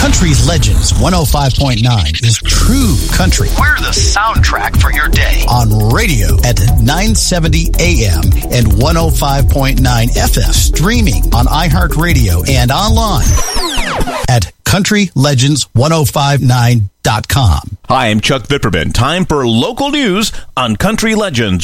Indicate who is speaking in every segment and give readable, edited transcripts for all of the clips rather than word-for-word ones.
Speaker 1: Country Legends 105.9 is true country.
Speaker 2: We're the soundtrack for your day.
Speaker 1: On radio at 970 AM and 105.9 FM. Streaming on iHeartRadio and online at countrylegends1059.com.
Speaker 3: Hi, I'm Chuck Vipperman. Time for local news on Country Legends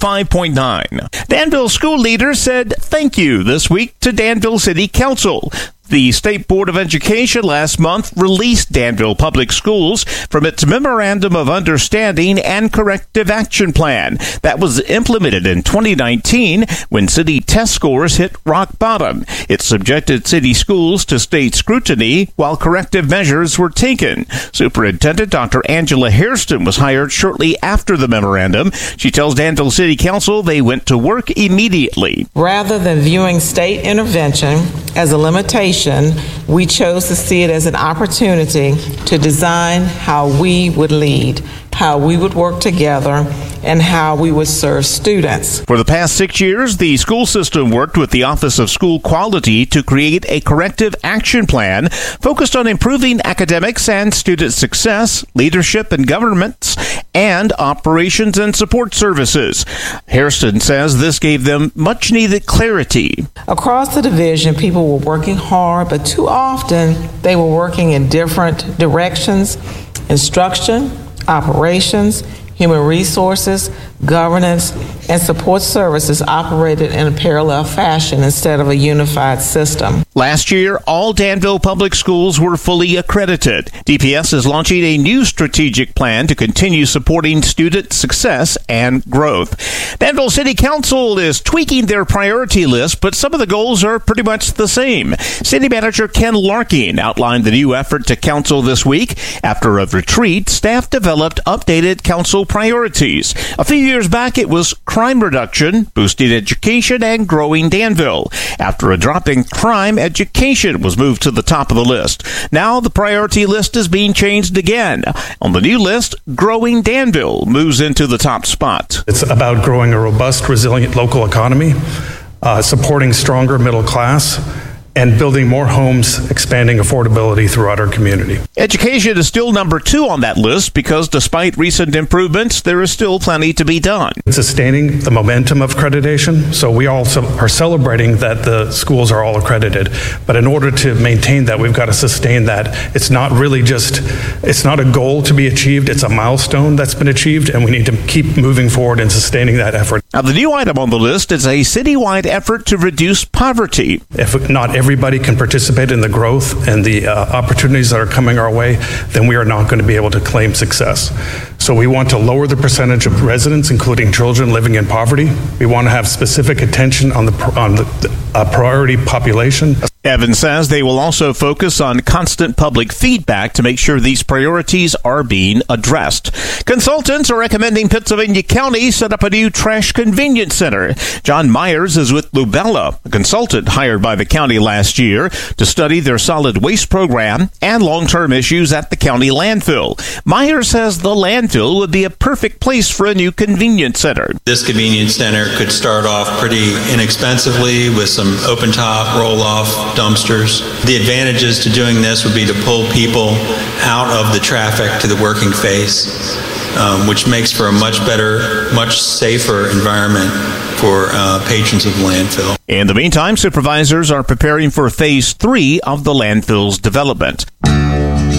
Speaker 3: 105.9. Danville school leaders said thank you this week to Danville City Council. The State Board of Education last month released Danville Public Schools from its Memorandum of Understanding and Corrective Action Plan that was implemented in 2019 when city test scores hit rock bottom. It subjected city schools to state scrutiny while corrective measures were taken. Superintendent Dr. Angela Hairston was hired shortly after the memorandum. She tells Danville City Council they went to work immediately.
Speaker 4: Rather than viewing state intervention as a limitation, we chose to see it as an opportunity to design how we would lead, how we would work together, and how we would serve students.
Speaker 3: For the past 6 years, the school system worked with the Office of School Quality to create a corrective action plan focused on improving academics and student success, leadership and governance, and operations and support services. Hairston says this gave them much needed clarity.
Speaker 4: Across the division, people were working hard, but too often they were working in different directions: instruction, operations, human resources, governance, and support services operated in a parallel fashion instead of a unified system.
Speaker 3: Last year, all Danville public schools were fully accredited. DPS is launching a new strategic plan to continue supporting student success and growth. Danville City Council is tweaking their priority list, but some of the goals are pretty much the same. City Manager Ken Larkin outlined the new effort to council this week. After a retreat, staff developed updated council priorities. A few years back, it was crime reduction, boosting education, and growing Danville. After a drop in crime, education was moved to the top of the list. Now the priority list is being changed again. On the new list, growing Danville moves into the top spot.
Speaker 5: It's about growing a robust, resilient local economy, supporting stronger middle class, and building more homes, expanding affordability throughout our community.
Speaker 3: Education is still number 2 on that list because despite recent improvements, there is still plenty to be done.
Speaker 5: Sustaining the momentum of accreditation. So we also are celebrating that the schools are all accredited. But in order to maintain that, we've got to sustain that. It's not really it's not a goal to be achieved. It's a milestone that's been achieved, and we need to keep moving forward and sustaining that effort.
Speaker 3: Now, the new item on the list is a citywide effort to reduce poverty.
Speaker 5: If not everybody can participate in the growth and the opportunities that are coming our way, then we are not going to be able to claim success. So we want to lower the percentage of residents, including children, living in poverty. We want to have specific attention on the priority population.
Speaker 3: Evans says they will also focus on constant public feedback to make sure these priorities are being addressed. Consultants are recommending Pittsylvania County set up a new trash convenience center. John Myers is with Lubella, a consultant hired by the county last year to study their solid waste program and long-term issues at the county landfill. Myers says the landfill would be a perfect place for a new convenience center.
Speaker 6: This convenience center could start off pretty inexpensively with some open-top, roll-off dumpsters. The advantages to doing this would be to pull people out of the traffic to the working face, which makes for a much better, much safer environment for patrons of the landfill.
Speaker 3: In the meantime, supervisors are preparing for Phase 3 of the landfill's development.